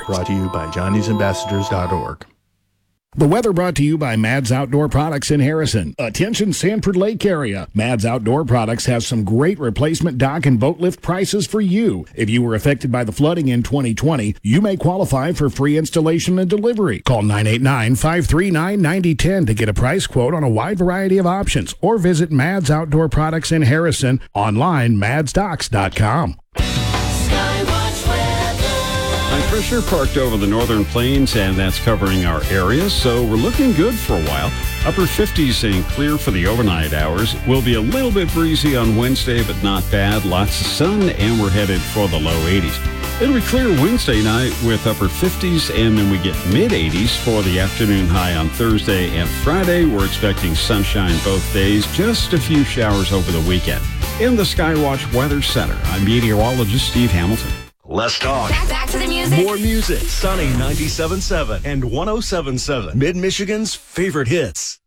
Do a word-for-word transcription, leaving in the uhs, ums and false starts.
start. Brought to you by johnny's ambassadors dot org. The weather brought to you by Mads Outdoor Products in Harrison. Attention Sanford Lake area. Mads Outdoor Products has some great replacement dock and boat lift prices for you. If you were affected by the flooding in twenty twenty, you may qualify for free installation and delivery. Call nine eight nine, five three nine, nine zero one zero to get a price quote on a wide variety of options, or visit Mads Outdoor Products in Harrison online, mads docks dot com. High pressure parked over the northern plains, and that's covering our area, so we're looking good for a while. Upper fifties and clear for the overnight hours. Will be a little bit breezy on Wednesday, but not bad. Lots of sun, and we're headed for the low eighties. It'll be clear Wednesday night with upper fifties, and then we get mid-eighties for the afternoon high on Thursday and Friday. We're expecting sunshine both days, just a few showers over the weekend. In the Skywatch Weather Center, I'm meteorologist Steve Hamilton. Let's talk. Back, back to the music. More music. Sunny ninety-seven point seven and one oh seven point seven. Mid-Michigan's favorite hits.